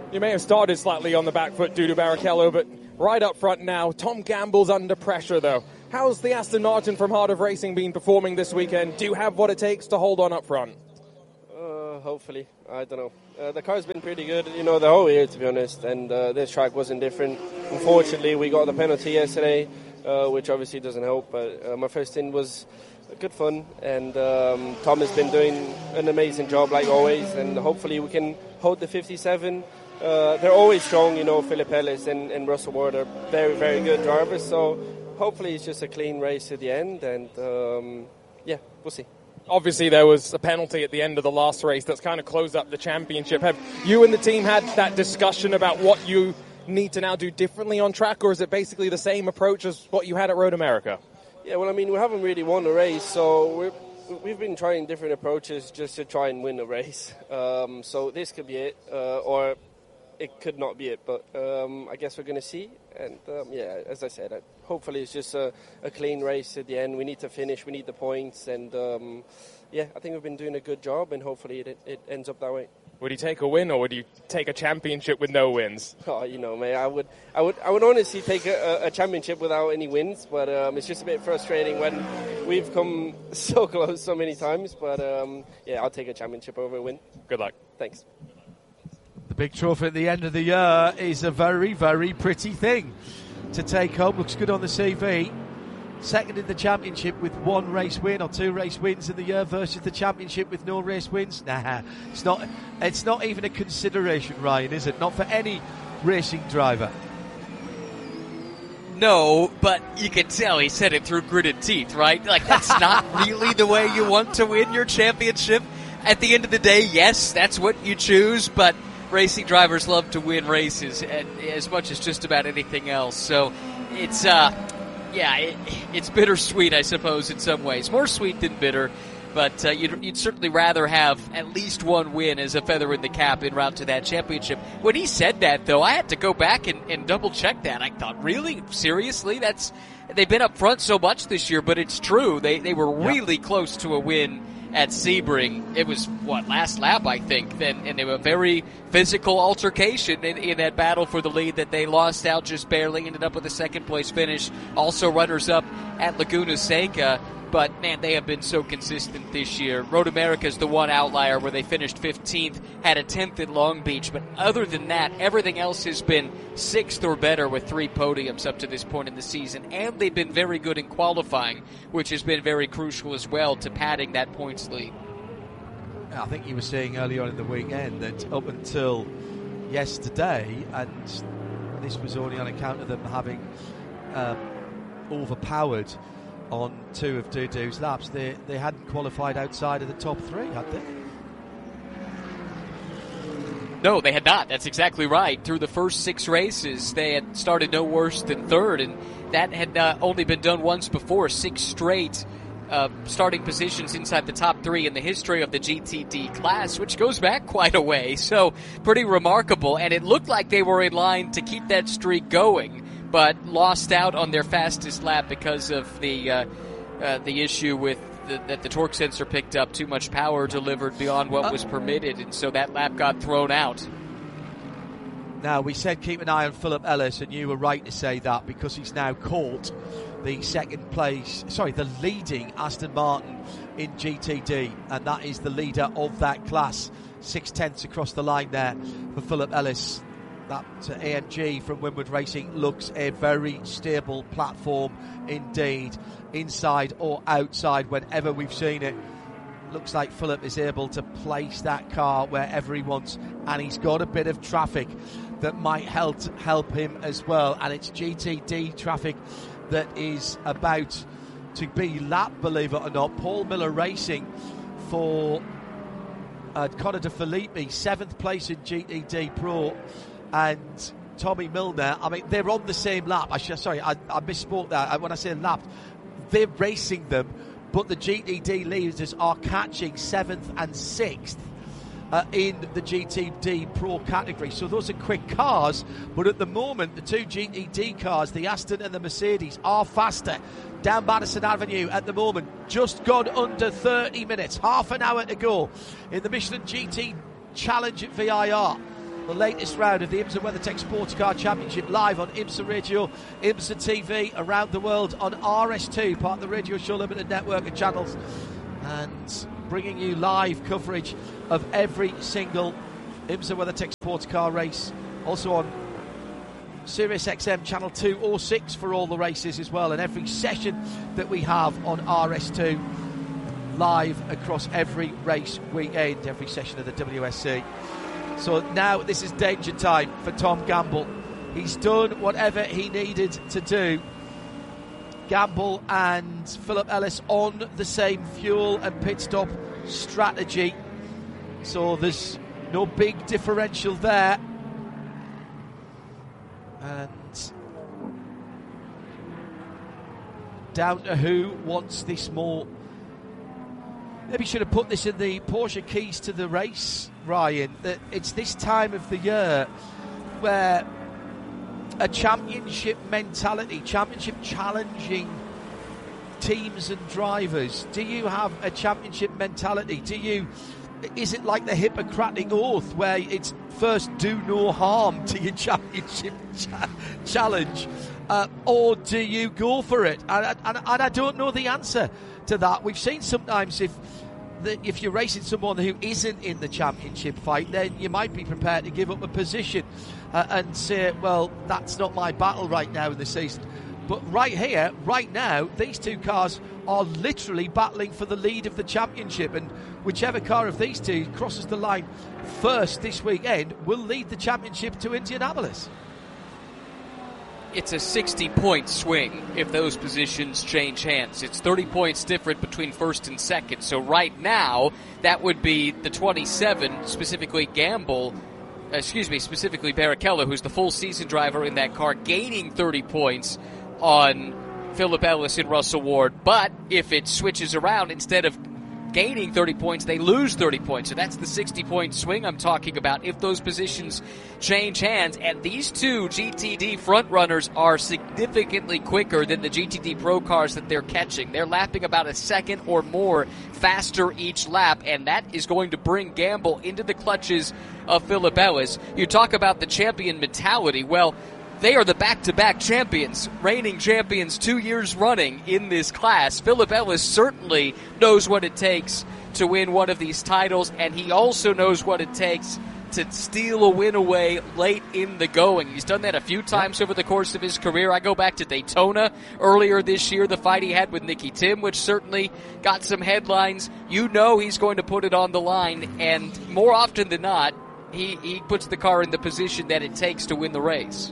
You may have started slightly on the back foot, Dudu Barrichello, but right up front now, Tom Gamble's under pressure, though. How's the Aston Martin from Heart of Racing been performing this weekend? Do you have what it takes to hold on up front? Uh, hopefully. I don't know. Uh, the car's been pretty good, you know, the whole year, to be honest, and uh, this track wasn't different. Unfortunately, we got the penalty yesterday, uh, which obviously doesn't help, but uh, my first stint was good fun, and um, Tom has been doing an amazing job, like always, and hopefully we can hold the fifty-seven. Uh, they're always strong, you know, Philip Ellis and, and Russell Ward are very, very good drivers, so hopefully it's just a clean race at the end, and um, yeah, we'll see. Obviously, there was a penalty at the end of the last race that's kind of closed up the championship. Have you and the team had that discussion about what you need to now do differently on track, or is it basically the same approach as what you had at Road America? Yeah, well, I mean, we haven't really won a race, so we're, we've been trying different approaches just to try and win a race. Um, so this could be it, uh, or it could not be it, but um, I guess we're going to see. And um, yeah, as I said, hopefully it's just a, a clean race at the end. We need to finish, we need the points, and um, yeah, I think we've been doing a good job, and hopefully it, it ends up that way. Would you take a win, or would you take a championship with no wins? Oh, you know, man, I would, I would, I would honestly take a, a championship without any wins, but um, it's just a bit frustrating when we've come so close so many times. But um, yeah, I'll take a championship over a win. Good luck. Thanks. The big trophy at the end of the year is a very, very pretty thing to take home. Looks good on the C V. Second in the championship with one race win or two race wins in the year versus the championship with no race wins. Nah, it's not. It's not even a consideration, Ryan, is it? Not for any racing driver. No, but you can tell he said it through gritted teeth, right? Like, that's not really the way you want to win your championship. At the end of the day, yes, that's what you choose, but racing drivers love to win races as much as just about anything else. So it's, uh, yeah, it, it's bittersweet, I suppose, in some ways. More sweet than bitter, but uh, you'd, you'd certainly rather have at least one win as a feather in the cap en route to that championship. When he said that, though, I had to go back and, and double-check that. I thought, really? Seriously? That's they've been up front so much this year, but it's true. They, they were really close to a win at Sebring. It was, what, last lap, I think, then, and they were a very physical altercation in, in that battle for the lead that they lost out just barely, ended up with a second-place finish, also runners-up at Laguna Seca. But, man, they have been so consistent this year. Road America is the one outlier where they finished fifteenth, had a tenth at Long Beach. But other than that, everything else has been sixth or better with three podiums up to this point in the season. And they've been very good in qualifying, which has been very crucial as well to padding that points lead. I think you were saying earlier on in the weekend that up until yesterday, and this was only on account of them having um, overpowered on two of Dudu's laps, they they hadn't qualified outside of the top three, had they? No, they had not. That's exactly right. Through the first six races, they had started no worse than third, and that had uh, only been done once before. Six straight uh, starting positions inside the top three in the history of the G T D class, which goes back quite a way. So pretty remarkable, and it looked like they were in line to keep that streak going, but lost out on their fastest lap because of the uh, uh, the issue with the, that the torque sensor picked up too much power delivered beyond what uh, was permitted, and so that lap got thrown out. Now, we said keep an eye on Philip Ellis, and you were right to say that because he's now caught the second place, sorry, the leading Aston Martin in G T D, and that is the leader of that class. Six tenths across the line there for Philip Ellis. That uh, A M G from Winward Racing looks a very stable platform indeed, inside or outside, whenever we've seen it. Looks like Philip is able to place that car wherever he wants, and he's got a bit of traffic that might help help him as well, and it's G T D traffic that is about to be lapped, believe it or not. Paul Miller Racing for uh, Connor De Filippi, seventh place in G T D Pro, and Tommy Milner, I mean, they're on the same lap. I should, sorry, I, I misspoke that. When I say lapped, they're racing them, but the G T D leaders are catching seventh and sixth uh, in the G T D Pro category. So those are quick cars, but at the moment, the two G T D cars, the Aston and the Mercedes, are faster. Down Madison Avenue at the moment, just gone under thirty minutes, half an hour to go in the Michelin G T Challenge at V I R. the latest round of the IMSA WeatherTech Sports Car Championship live on IMSA Radio, IMSA T V, around the world on R S two, part of the Radio Show Limited network of channels, and bringing you live coverage of every single IMSA WeatherTech Sports Car race. Also on Sirius X M channel two oh six for all the races as well, and every session that we have on R S two live across every race weekend, every session of the W S C. So now this is danger time for Tom Gamble. He's done whatever he needed to do. Gamble and Philip Ellis on the same fuel and pit stop strategy, so there's no big differential there. And down to who wants this more. Maybe should have put this in the Porsche keys to the race, Ryan, that it's this time of the year where a championship mentality, championship challenging teams and drivers. Do you have a championship mentality? Do you, is it like the Hippocratic Oath where it's first do no harm to your championship cha- challenge, uh, or do you go for it? And, and, and I don't know the answer to that. We've seen sometimes if the, if you're racing someone who isn't in the championship fight, then you might be prepared to give up a position uh, and say, well, that's not my battle right now in the season. But right here, right now, these two cars are literally battling for the lead of the championship, and whichever car of these two crosses the line first this weekend will lead the championship to Indianapolis. It's a sixty-point swing if those positions change hands. It's thirty points different between first and second. So right now, that would be the twenty-seven, specifically Gamble, excuse me, specifically Barrichello, who's the full season driver in that car, gaining thirty points on Philip Ellis and Russell Ward. But if it switches around, instead of gaining thirty points, they lose thirty points. So that's the sixty-point swing I'm talking about if those positions change hands. And these two G T D front runners are significantly quicker than the G T D Pro cars that they're catching. They're lapping about a second or more faster each lap, and that is going to bring Gamble into the clutches of Philip Ellis. You talk about the champion mentality. Well, they are the back-to-back champions, reigning champions two years running in this class. Philip Ellis certainly knows what it takes to win one of these titles, and he also knows what it takes to steal a win away late in the going. He's done that a few times over the course of his career. I go back to Daytona earlier this year, the fight he had with Nicky Tim, which certainly got some headlines. You know he's going to put it on the line, and more often than not, he, he puts the car in the position that it takes to win the race.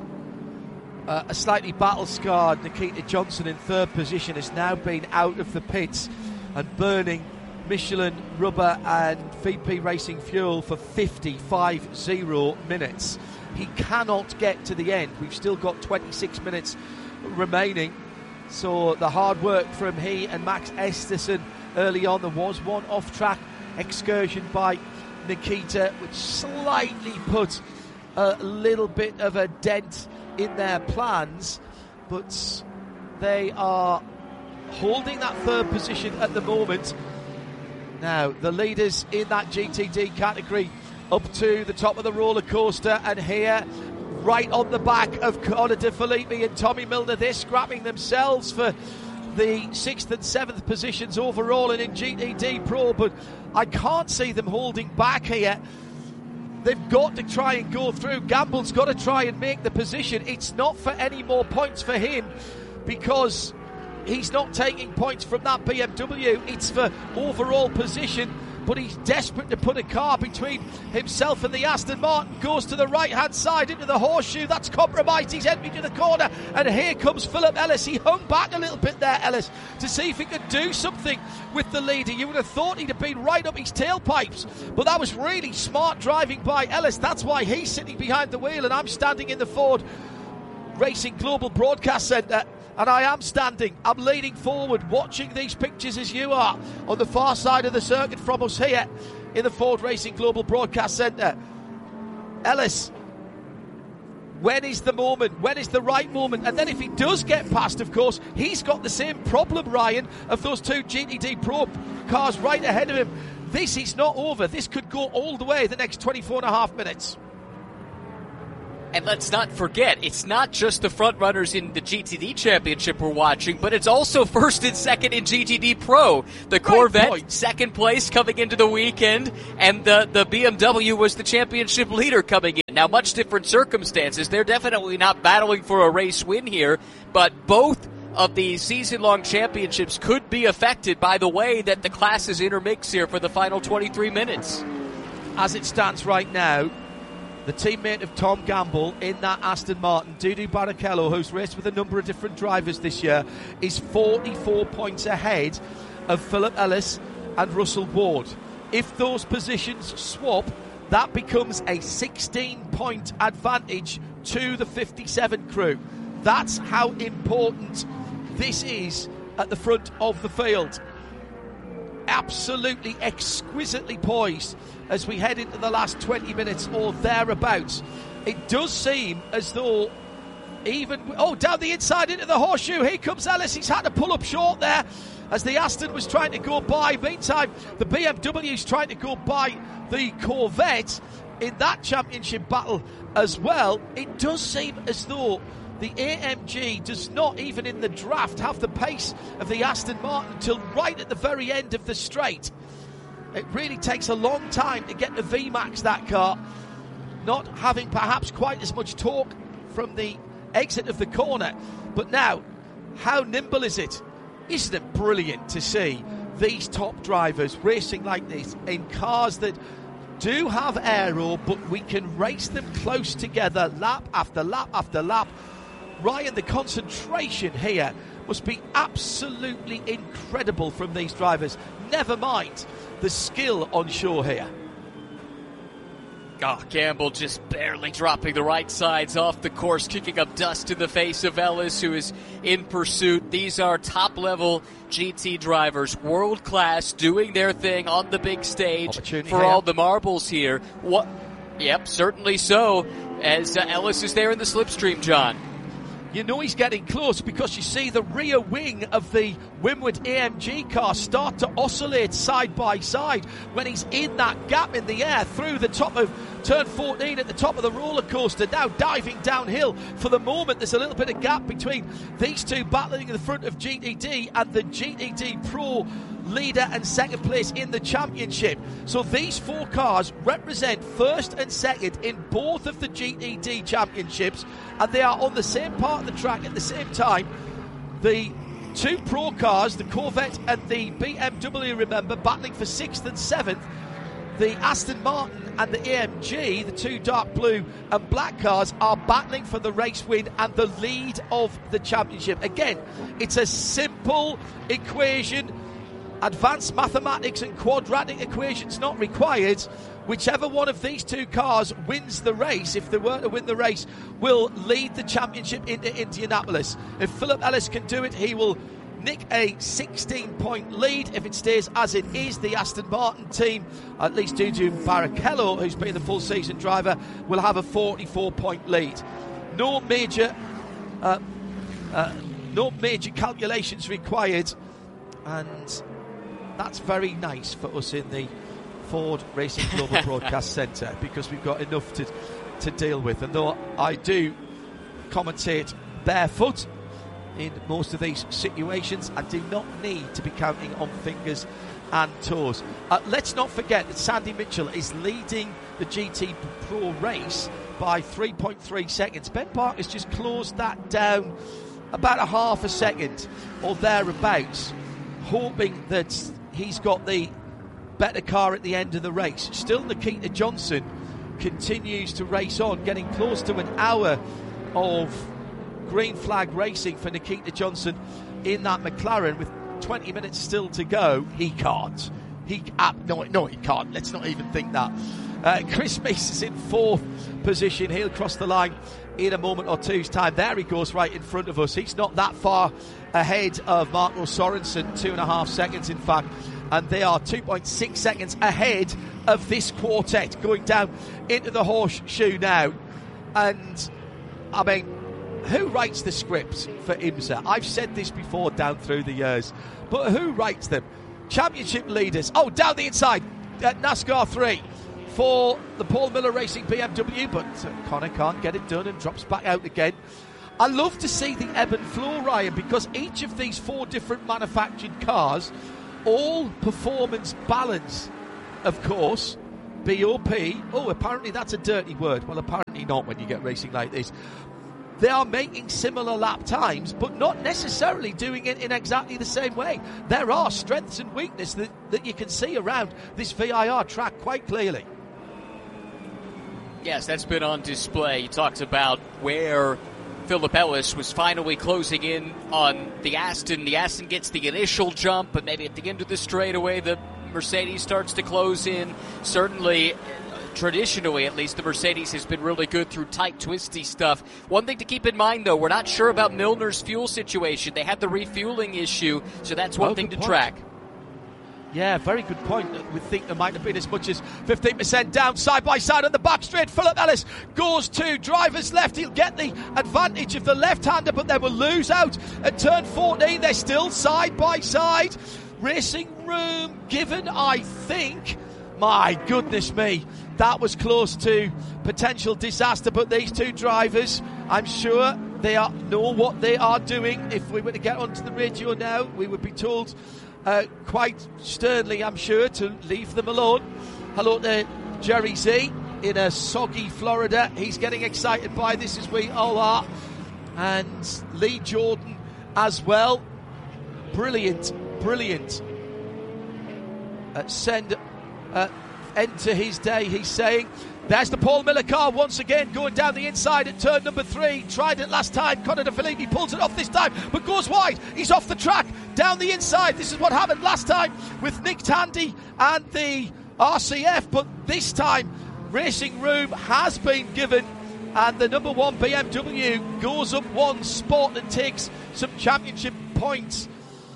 Uh, a slightly battle-scarred Nikita Johnson in third position has now been out of the pits and burning Michelin rubber and V P Racing fuel for fifty-five minutes. He cannot get to the end. We've still got twenty-six minutes remaining. So the hard work from he and Max Esterson early on. There was one off-track excursion by Nikita, which slightly put a little bit of a dent in their plans, but they are holding that third position at the moment. Now, the leaders in that G T D category up to the top of the roller coaster, and here, right on the back of Connor De Filippi and Tommy Milner, they're scrapping themselves for the sixth and seventh positions overall and in G T D Pro, but I can't see them holding back here. They've got to try and go through. Gamble's got to try and make the position. It's not for any more points for him because he's not taking points from that B M W. It's for overall position, but he's desperate to put a car between himself and the Aston Martin. Goes to the right-hand side into the horseshoe. That's compromised. He's entering to the corner, and here comes Philip Ellis. He hung back a little bit there, Ellis, to see if he could do something with the leader. You would have thought he'd have been right up his tailpipes, but that was really smart driving by Ellis. That's why he's sitting behind the wheel, and I'm standing in the Ford Racing Global Broadcast Centre. And I am standing, I'm leaning forward, watching these pictures as you are on the far side of the circuit from us here in the Ford Racing Global Broadcast Centre. Ellis, when is the moment? When is the right moment? And then if he does get past, of course, he's got the same problem, Ryan, of those two G T D Pro cars right ahead of him. This is not over. This could go all the way the next twenty-four and a half minutes. And let's not forget, it's not just the front runners in the G T D Championship we're watching, but it's also first and second in G T D Pro. The Corvette, point. second place coming into the weekend, and the, the B M W was the championship leader coming in. Now, much different circumstances. They're definitely not battling for a race win here, but both of the season-long championships could be affected by the way that the classes intermix here for the final twenty-three minutes. As it stands right now, the teammate of Tom Gamble in that Aston Martin, Dudu Barrichello, who's raced with a number of different drivers this year, is forty-four points ahead of Philip Ellis and Russell Ward. If those positions swap, that becomes a sixteen-point advantage to the fifty-seven crew. That's how important this is at the front of the field. Absolutely exquisitely poised as we head into the last twenty minutes or thereabouts. It does seem as though even... Oh, down the inside into the horseshoe. Here comes Ellis. He's had to pull up short there as the Aston was trying to go by. Meantime, the B M W's trying to go by the Corvette in that championship battle as well. It does seem as though the A M G does not, even in the draft, have the pace of the Aston Martin until right at the very end of the straight. It really takes a long time to get the V MAX, that car, not having perhaps quite as much torque from the exit of the corner. But now, how nimble is it? Isn't it brilliant to see these top drivers racing like this in cars that do have aero, but we can race them close together lap after lap after lap. Ryan, the concentration here must be absolutely incredible from these drivers. Never mind the skill on shore here. Oh, Gamble just barely dropping the right sides off the course, kicking up dust in the face of Ellis, who is in pursuit. These are top-level G T drivers, world-class, doing their thing on the big stage for here. all the marbles here. What? Yep, certainly so, as uh, Ellis is there in the slipstream, John. You know he's getting close because you see the rear wing of the Winward A M G car start to oscillate side by side when he's in that gap in the air through the top of turn fourteen at the top of the roller coaster, now diving downhill. For the moment, there's a little bit of gap between these two battling in the front of G T D and the G T D Pro leader and second place in the championship. So these four cars represent first and second in both of the G T D championships, and they are on the same part of the track at the same time. The two pro cars, the Corvette and the B M W, remember, battling for sixth and seventh. The Aston Martin and the A M G, the two dark blue and black cars, are battling for the race win and the lead of the championship. Again, it's a simple equation. Advanced mathematics and quadratic equations not required. Whichever one of these two cars wins the race, if they were to win the race, will lead the championship into Indianapolis. If Philip Ellis can do it, he will nick a sixteen-point lead. If it stays as it is, the Aston Martin team, at least Dudu Barrichello, who's been the full season driver, will have a forty-four-point lead. No major, uh, uh, no major calculations required, and that's very nice for us in the Ford Racing Global Broadcast Centre, because we've got enough to to deal with. And though I do commentate barefoot in most of these situations, I do not need to be counting on fingers and toes. Uh, let's not forget that Sandy Mitchell is leading the G T Pro race by three point three seconds. Ben Parker's just closed that down about a half a second or thereabouts, hoping that he's got the better car at the end of the race. Still, Nikita Johnson continues to race on, getting close to an hour of green flag racing for Nikita Johnson in that McLaren with twenty minutes still to go. He can't. He uh, no, no, he can't. Let's not even think that. Uh, Chris Meese is in fourth position. He'll cross the line in a moment or two's time. There he goes, right in front of us. He's not that far ahead of Marco Sorensen, two and a half seconds in fact, and they are two point six seconds ahead of this quartet going down into the horseshoe now. And I mean, who writes the scripts for IMSA? I've said this before down through the years, but who writes them? Championship leaders. Oh, down the inside, uh, NASCAR three. for the Paul Miller Racing B M W, but uh, Connor can't get it done and drops back out again. I love to see the ebb and flow, Ryan, because each of these four different manufactured cars, all performance balance, of course, B O P. Oh, apparently that's a dirty word. Well, apparently not when you get racing like this. They are making similar lap times, but not necessarily doing it in exactly the same way. There are strengths and weaknesses that, that you can see around this V I R track quite clearly. Yes, that's been on display. You talked about where Philip Ellis was finally closing in on the Aston. The Aston gets the initial jump, but maybe at the end of the straightaway, the Mercedes starts to close in. Certainly, traditionally at least, the Mercedes has been really good through tight, twisty stuff. One thing to keep in mind, though, we're not sure about Milner's fuel situation. They had the refueling issue, so that's one oh, thing to point. track. Yeah, very good point. We think there might have been as much as fifteen percent down side by side on the back straight. Philip Ellis goes to driver's left. He'll get the advantage of the left-hander, but they will lose out at turn fourteen. They're still side by side. Racing room given, I think. My goodness me, that was close to potential disaster, but these two drivers, I'm sure they are know what they are doing. If we were to get onto the radio now, we would be told uh, quite sternly, I'm sure, to leave them alone. Hello to Jerry Z in a soggy Florida. He's getting excited by this, as we all are. And Lee Jordan as well. Brilliant, brilliant. Uh, send uh, end to his day, he's saying. There's the Paul Miller car once again going down the inside at turn number three. Tried it last time. Connor De Phillippi pulls it off this time, but goes wide. He's off the track down the inside. This is what happened last time with Nick Tandy and the R C F, but this time Racing Room has been given, and the number one B M W goes up one spot and takes some championship points.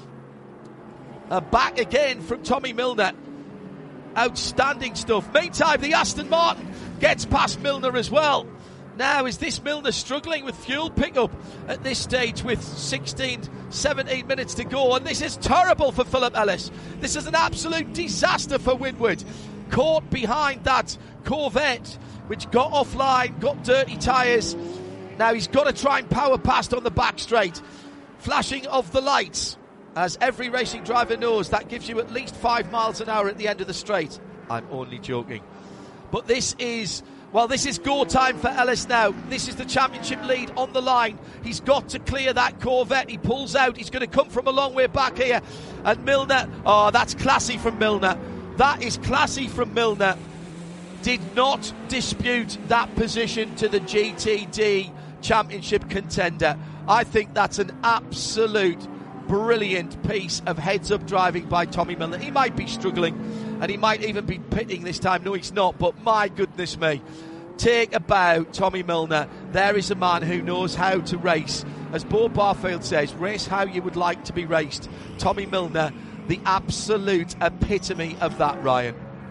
Uh, back again from Tommy Milner. Outstanding stuff. Meantime, the Aston Martin gets past Milner as well. Now, is this Milner struggling with fuel pickup at this stage with sixteen, seventeen minutes to go? And this is terrible for Philip Ellis. This is an absolute disaster for Winward. Caught behind that Corvette, which got offline, got dirty tyres. Now he's got to try and power past on the back straight. Flashing of the lights. As every racing driver knows, that gives you at least five miles an hour at the end of the straight. I'm only joking. But this is, well, this is go time for Ellis now. This is the championship lead on the line. He's got to clear that Corvette. He pulls out. He's going to come from a long way back here. And Milner, oh, that's classy from Milner. That is classy from Milner. Did not dispute that position to the G T D championship contender. I think that's an absolute brilliant piece of heads-up driving by Tommy Milner. He might be struggling, and he might even be pitting this time. No, he's not, but my goodness me. Take a bow, Tommy Milner. There is a man who knows how to race. As Bo Barfield says, race how you would like to be raced. Tommy Milner, the absolute epitome of that, Ryan.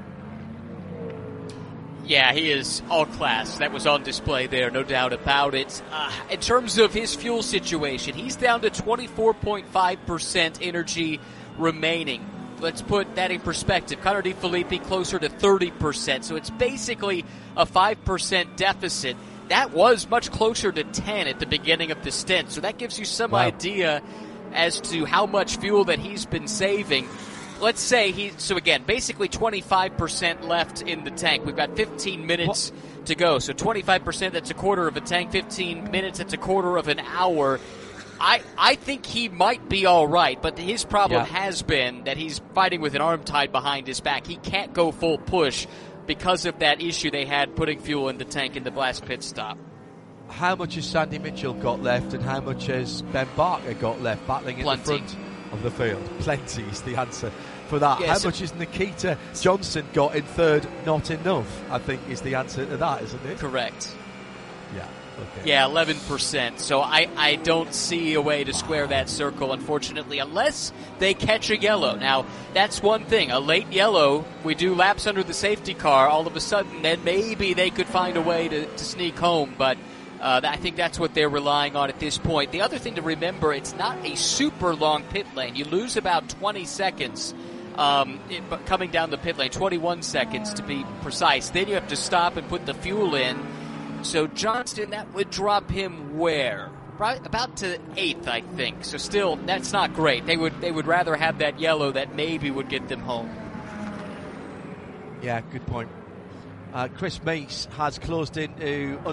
Yeah, he is all class. That was on display there, no doubt about it. Uh, in terms of his fuel situation, he's down to twenty-four point five percent energy remaining. Let's put that in perspective. Connor De Phillippi closer to thirty percent, so it's basically a five percent deficit. That was much closer to ten at the beginning of the stint, so that gives you some wow. idea as to how much fuel that he's been saving. Let's say he, so again, basically twenty-five percent left in the tank. We've got fifteen minutes what? to go. So twenty-five percent, that's a quarter of a tank. fifteen minutes, that's a quarter of an hour. I, I think he might be all right, but his problem yeah. has been that he's fighting with an arm tied behind his back. He can't go full push because of that issue they had putting fuel in the tank in the last pit stop. How much has Sandy Mitchell got left, and how much has Ben Barker got left battling Plenty. in the front of the field? Plenty is the answer for that. Yes. How much has Nikita Johnson got in third? Not enough, I think, is the answer to that, isn't it? Correct. Yeah. Okay. Yeah, eleven percent. So I, I don't see a way to square that circle, unfortunately, unless they catch a yellow. Now, that's one thing. A late yellow, we do laps under the safety car, all of a sudden, then maybe they could find a way to, to sneak home, but Uh, I think that's what they're relying on at this point. The other thing to remember, it's not a super long pit lane. You lose about twenty seconds Um, it, but coming down the pit lane, twenty-one seconds to be precise. Then you have to stop and put the fuel in. So Johnston, that would drop him where? Right about to eighth, I think. So still, that's not great. They would they would rather have that yellow that maybe would get them home. Yeah, good point. Uh, Chris Meese has closed into